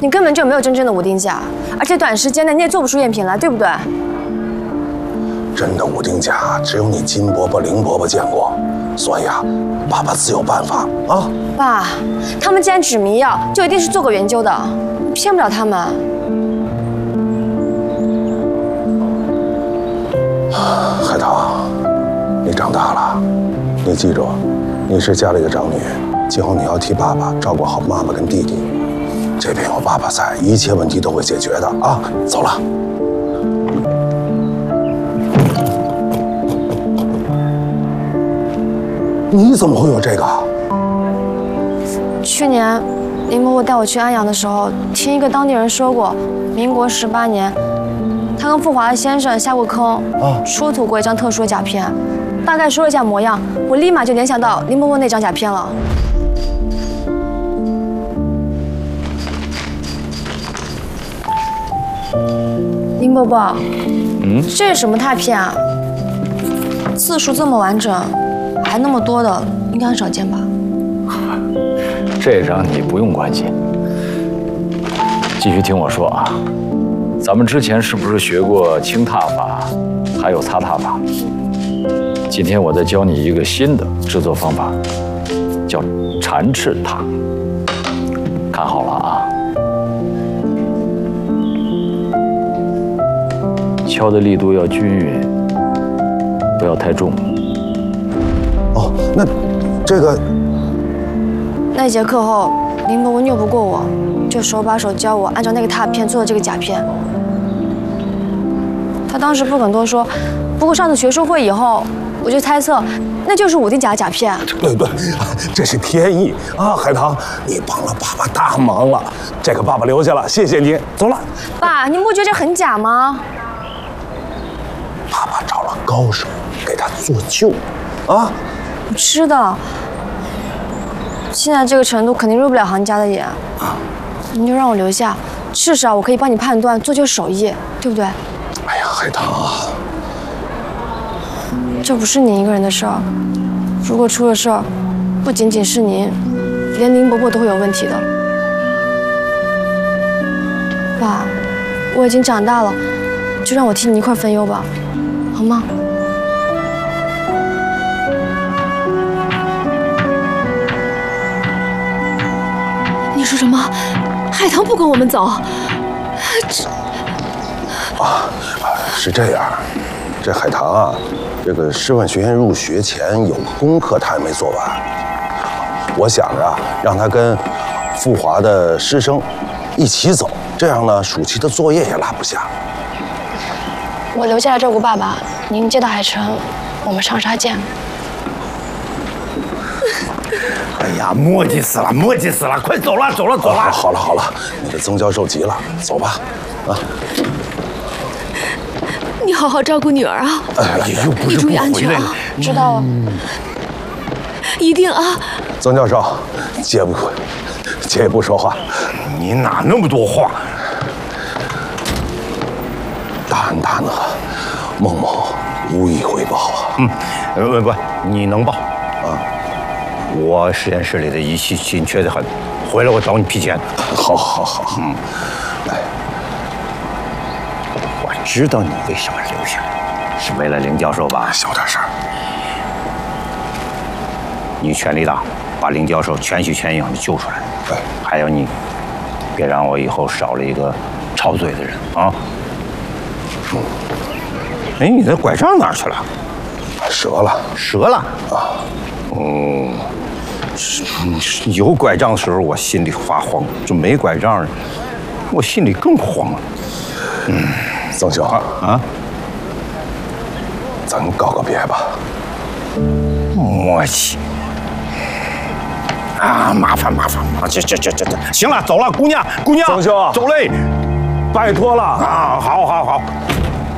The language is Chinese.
你根本就没有真正的五丁甲，而且短时间内你也做不出赝品来，对不对？ 真的五丁甲只有你金伯伯、林伯伯见过，所以啊，爸爸自有办法啊。 爸，他们既然指迷药，就一定是做过研究的，你骗不了他们。 海棠，你长大了，你记住，你是家里的长女，今后你要替爸爸照顾好妈妈跟弟弟。这边有爸爸在，一切问题都会解决的啊！走了。你怎么会有这个？ 去年林伯伯带我去安阳的时候，听一个当地人说过，民国18年，他跟富华的先生下过坑，出土过一张特殊的甲片，大概说了一下模样，我立马就联想到林伯伯那张甲片了。林伯伯，这是什么拓片啊？字数这么完整，还那么多的，应该很少见吧？ 这张你不用关心，继续听我说啊。咱们之前是不是学过清拓法，还有擦拓法？今天我再教你一个新的制作方法，叫缠翅拓。看好了啊，敲的力度要均匀，不要太重。 哦，那这个。 那节课后，林伯伯拗不过我，就手把手教我按照那个拓片做的这个甲片。他当时不肯多说，不过上次学术会以后，我就猜测那就是五丁甲的甲片。 对，这是天意啊！海棠，你帮了爸爸大忙了，这个爸爸留下了，谢谢你。走了。 爸，你不觉得这很假吗？ 爸爸找了高手给他做旧，啊！ 我知道。现在这个程度肯定入不了行家的眼，你就让我留下，至少我可以帮你判断做旧手艺，对不对？ 哎呀，海棠啊， 这不是你一个人的事儿，如果出了事儿，不仅仅是您，连林伯伯都会有问题的。爸，我已经长大了，就让我替你一块分忧吧，好吗？ 你说什么？海棠不跟我们走？ 是这样，这海棠啊，这个师范学院入学前有功课他还没做完，我想着让他跟富华的师生一起走，这样呢，暑期的作业也落不下。 我留下来照顾爸爸，您接到海城，我们长沙见。 哎呀，磨叽死了，磨叽死了！快走了，走了。 好了，你的曾教授急了，走吧，啊。 你好好照顾女儿啊！ 又不是不回来了。 知道了。 一定啊！ 曾教授，姐也不说话。 你哪那么多话？ 大恩大德，孟某无以回报啊。 不，你能报啊？我实验室里的仪器紧缺得很，回来我找你批钱。 好。 来，我知道你为什么留下来，是为了林教授吧？ 小点声。 你全力大，把林教授全虚全影的救出来。还有你，别让我以后少了一个吵嘴的人啊！哎，你的拐杖哪儿去了？折了啊！有拐杖的时候我心里发慌，就没拐杖，我心里更慌了。 曾兄啊，咱告个别吧。 默契啊，麻烦，这，行了，走了，姑娘， 曾兄， 走嘞， 拜托了啊！好。